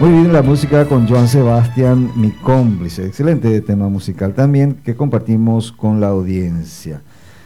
Muy bien, la música con Joan Sebastián, mi cómplice. Excelente tema musical también que compartimos con la audiencia.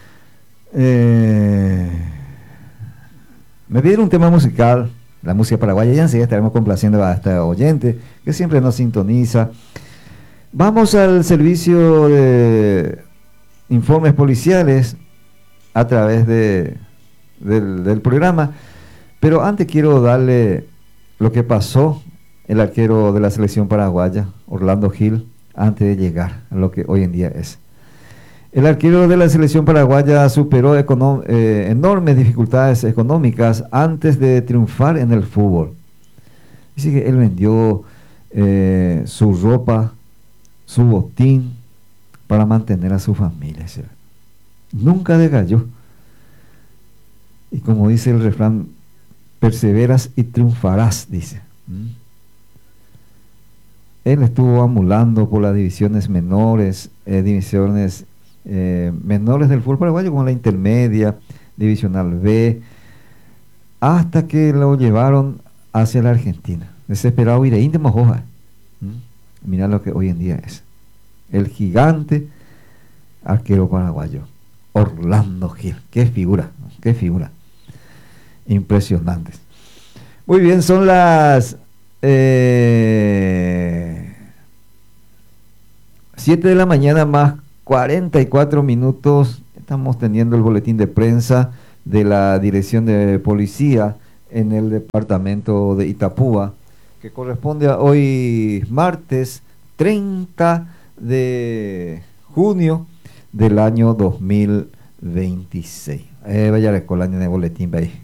Me pidieron un tema musical, la música paraguaya, y enseguida estaremos complaciendo a este oyente que siempre nos sintoniza. Vamos al servicio de informes policiales a través del programa, pero antes quiero darle lo que pasó el arquero de la selección paraguaya, Orlando Gil, antes de llegar a lo que hoy en día es. El arquero de la selección paraguaya superó enormes dificultades económicas antes de triunfar en el fútbol. Dice que él vendió su ropa, su botín, para mantener a su familia. Nunca decayó. Y como dice el refrán, perseveras y triunfarás, dice. Él estuvo ambulando por las divisiones menores, menores del fútbol paraguayo, como la intermedia, divisional B, hasta que lo llevaron hacia la Argentina. Desesperado y de íntimo hoja. Mirá lo que hoy en día es. El gigante arquero paraguayo, Orlando Gil. Qué figura, qué figura. Impresionante. Muy bien, son las 7 de la mañana más 44 minutos. Estamos teniendo el boletín de prensa de la Dirección de Policía en el departamento de Itapúa, que corresponde a hoy martes 30 de junio del año 2026. Vaya con el año de boletín, ahí.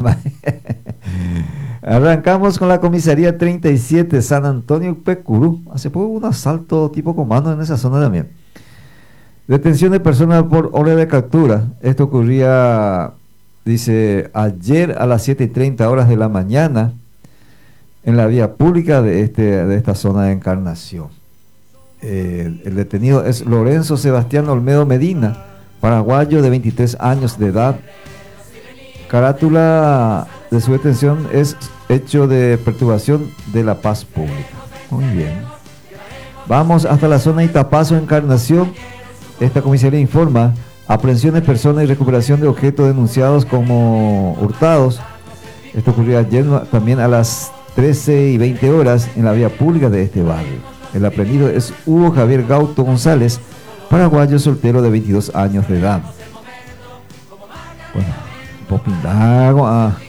Arrancamos con la comisaría 37 San Antonio Pecurú. Hace poco hubo un asalto tipo comando en esa zona también. Detención de personas por orden de captura. Esto ocurría, dice, ayer a las 7:30 horas de la mañana en la vía pública de esta zona de Encarnación. El detenido es Lorenzo Sebastián Olmedo Medina, paraguayo de 23 años de edad. Carátula de su detención es hecho de perturbación de la paz pública. Muy bien. Vamos hasta la zona de Itapazo, Encarnación. Esta comisaría informa aprehensión de personas y recuperación de objetos denunciados como hurtados. Esto ocurrió ayer también a las 13:20 horas en la vía pública de este barrio. El aprehendido es Hugo Javier Gauto González, paraguayo soltero de 22 años de edad. Bueno, popindago,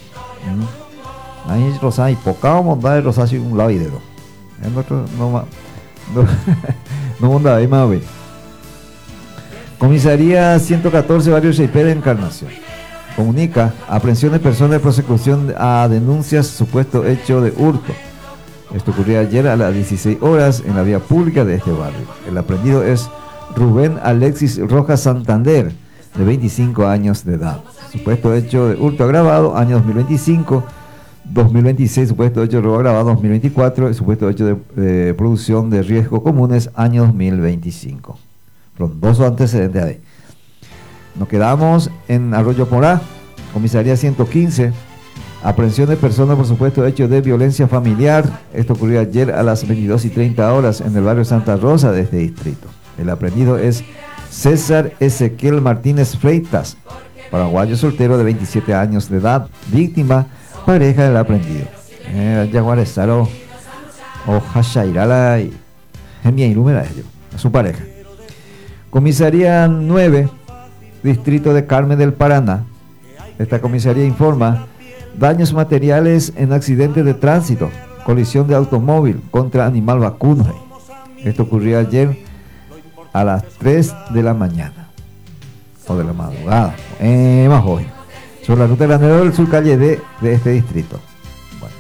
ahí rosa y pocao monda de rosa un lado y dedo. El otro no monda ahí más ve. Comisaría 114 Barrio Cheipé de Encarnación. Comunica aprehensión de personas de persecución a denuncias supuesto hecho de hurto. Esto ocurrió ayer a las 16 horas en la vía pública de este barrio. El aprehendido es Rubén Alexis Rojas Santander, de 25 años de edad. Supuesto hecho de hurto agravado, año 2025, 2026, supuesto hecho de robo agravado, 2024, y supuesto hecho de producción de riesgo comunes, año 2025. Frondoso antecedente ahí. Nos quedamos en Arroyo Porá, comisaría 115, aprehensión de personas por supuesto hecho de violencia familiar. Esto ocurrió ayer a las 22:30 horas en el barrio Santa Rosa de este distrito. El aprehendido es César Ezequiel Martínez Freitas, paraguayo soltero de 27 años de edad, víctima, pareja del aprehendido. Yaguarezaro o Hashairala y Gemiairumera ellos, a su pareja. Comisaría 9, distrito de Carmen del Paraná. Esta comisaría informa daños materiales en accidente de tránsito, colisión de automóvil contra animal vacuno. Esto ocurrió ayer a las 3 de la mañana o de la madrugada, más hoy, sobre la ruta de Granero del Sur, calle D de este distrito. Bueno.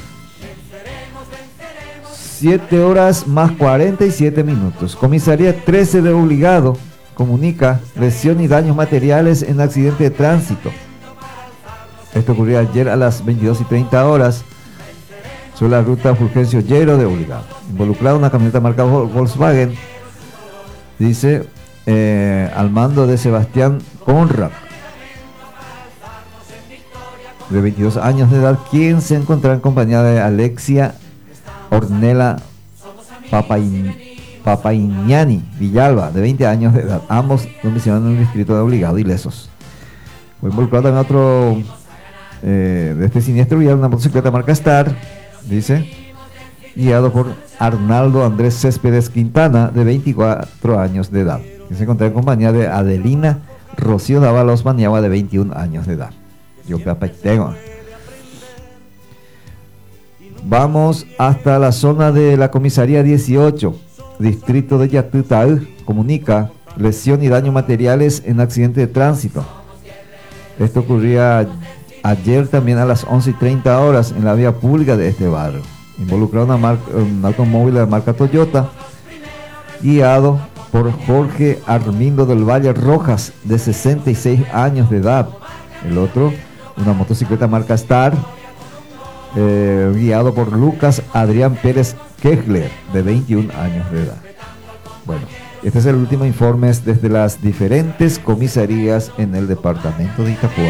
7 horas más 47 minutos. Comisaría 13 de Obligado comunica lesión y daños materiales en accidente de tránsito. Esto ocurrió ayer a las 22:30 horas sobre la ruta Fulgencio Llero de Obligado. Involucrado una camioneta marca Volkswagen, dice, al mando de Sebastián Conrad, de 22 años de edad, quien se encontraba en compañía de Alexia Ornella Papaiñani Villalba, de 20 años de edad, ambos domiciliados en el distrito de Obligado y Lesos. Fue involucrado también otro de este siniestro vial, una motocicleta marca Star, dice, guiado por Arnaldo Andrés Céspedes Quintana, de 24 años de edad, que se encontraba en compañía de Adelina Rocío Dávalos Maniagua, de 21 años de edad. Yo tengo. Vamos hasta la zona de la comisaría 18, distrito de Yatutaú. Comunica lesión y daños materiales en accidente de tránsito. Esto ocurría ayer también a las 11:30 horas en la vía pública de este barrio. Involucrado un automóvil de la marca Toyota, guiado por Jorge Armindo del Valle Rojas, de 66 años de edad. El otro, una motocicleta marca Star, guiado por Lucas Adrián Pérez Kegler, de 21 años de edad. Bueno, este es el último informe desde las diferentes comisarías en el departamento de Itapúa.